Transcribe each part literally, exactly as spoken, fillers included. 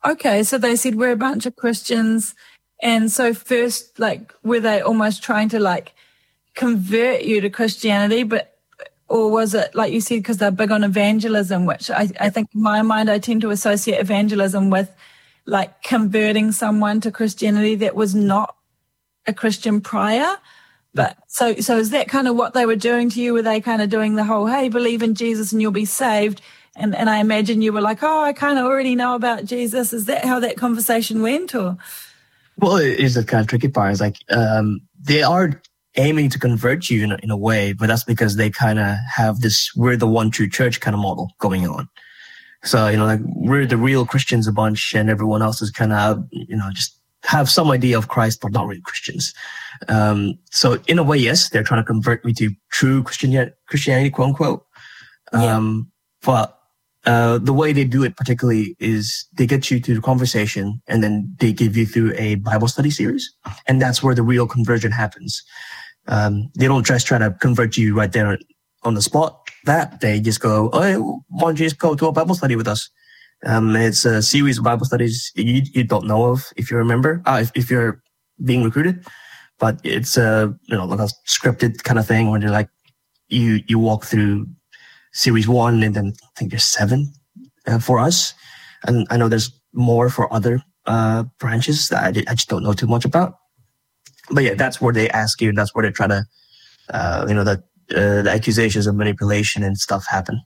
Okay, so they said we're a bunch of Christians. And so first, like, were they almost trying to, like, convert you to Christianity, but or was it, like you said, because they're big on evangelism, which I, I think in my mind I tend to associate evangelism with, like, converting someone to Christianity that was not a Christian prior. But so so is that kind of what they were doing to you? Were they kind of doing the whole, hey, believe in Jesus and you'll be saved? And and I imagine you were like, oh, I kind of already know about Jesus. Is that how that conversation went? Or well, it is a kind of tricky part. It's like um, they are aiming to convert you in a, in a way, but that's because they kind of have this we're the one true church kind of model going on. So, you know, like we're the real Christians a bunch and everyone else is kind of, you know, just have some idea of Christ, but not really Christians. Um, so in a way, yes, they're trying to convert me to true Christian, Christianity, quote unquote. Um, yeah. But uh, the way they do it particularly is they get you to the conversation and then they give you through a Bible study series. And that's where the real conversion happens. Um, they don't just try to convert you right there on the spot. That they just go, oh, hey, why don't you just go to a Bible study with us? Um, it's a series of Bible studies you, you don't know of, if you remember, uh, if, if you're being recruited. But it's a, you know, like a scripted kind of thing where they're like, you, you walk through series one and then I think there's seven uh, for us. And I know there's more for other, uh, branches that I, I just don't know too much about. But yeah, that's where they ask you, and that's where they try to, uh, you know, the, uh, the accusations of manipulation and stuff happen.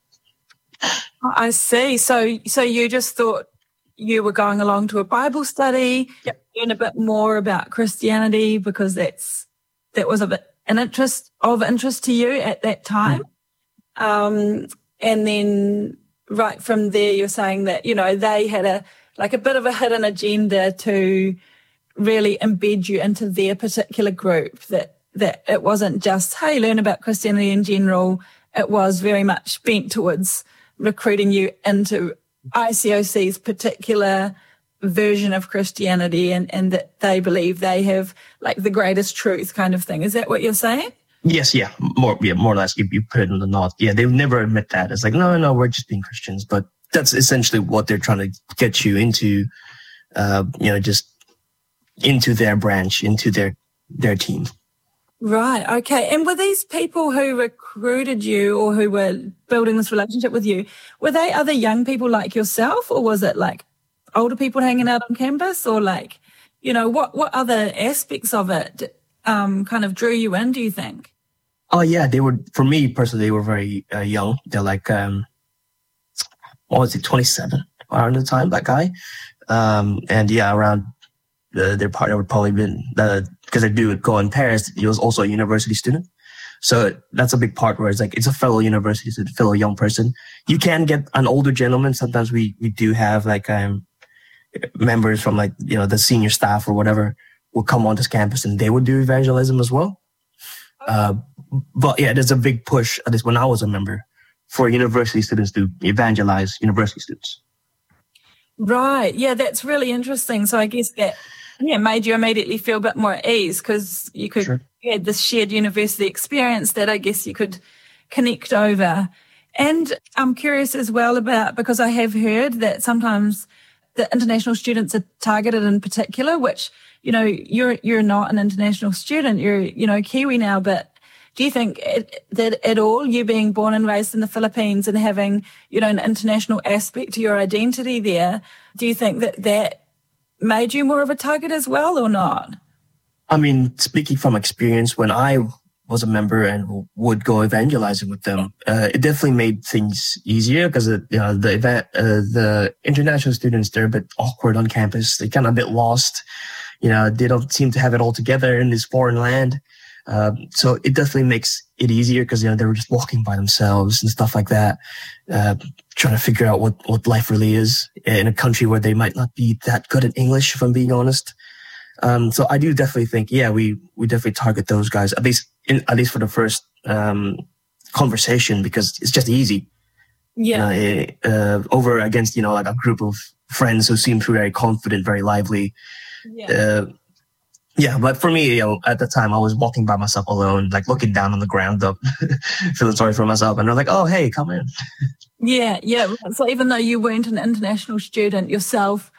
I see. So, so you just thought you were going along to a Bible study, yep. learn a bit more about Christianity because that's that was of an interest of interest to you at that time, mm. um, and then right from there, you're saying that you know they had a like a bit of a hidden agenda to really embed you into their particular group, that that it wasn't just, hey, learn about Christianity in general. It was very much bent towards recruiting you into I C O C's particular version of Christianity and, and that they believe they have like the greatest truth kind of thing. Is that what you're saying? Yes, yeah, more yeah, more or less. You, you put it in the knot. Yeah, they would never admit that. It's like, no, no, we're just being Christians. But that's essentially what they're trying to get you into, uh, you know, just into their branch, into their their team. Right. Okay. And were these people who recruited you or who were building this relationship with you, were they other young people like yourself, or was it like older people hanging out on campus, or like, you know, what, what other aspects of it um, kind of drew you in, do you think? Oh, yeah. They were, for me personally, they were very uh, young. They're like, um, what was it, twenty-seven around the time, that guy. Um, and yeah, around uh, their partner would probably been, uh, because I do go in Paris, he was also a university student. So that's a big part where it's like, it's a fellow university student, fellow young person. You can get an older gentleman. Sometimes we, we do have like, um, members from like, you know, the senior staff or whatever will come on this campus and they would do evangelism as well. Uh, but yeah, there's a big push, at least when I was a member, for university students to evangelize university students. Right. Yeah, that's really interesting. So I guess that, yeah, made you immediately feel a bit more at ease because you could, sure. you had this shared university experience that I guess you could connect over. And I'm curious as well about, because I have heard that sometimes the international students are targeted in particular, which, you know, you're, you're not an international student, you're, you know, Kiwi now, but do you think it, that at all, you being born and raised in the Philippines and having, you know, an international aspect to your identity there, do you think that that made you more of a target as well or not? I mean, speaking from experience, when I was a member and would go evangelizing with them, uh, it definitely made things easier because you know, the event, uh, the international students, they're a bit awkward on campus. They're kind of a bit lost. You know, they don't seem to have it all together in this foreign land. Um, so it definitely makes it easier because, you know, they were just walking by themselves and stuff like that, uh, trying to figure out what, what life really is in a country where they might not be that good at English, if I'm being honest. Um, so I do definitely think, yeah, we, we definitely target those guys, at least, in, at least for the first, um, conversation, because it's just easy. Yeah. You know, uh, over against, you know, like a group of friends who seem very confident, very lively. Yeah. Uh, Yeah, but for me, you know, at the time I was walking by myself alone, like looking down on the ground up, feeling sorry for myself. And they're like, oh, hey, come in. Yeah, yeah. So even though you weren't an international student yourself,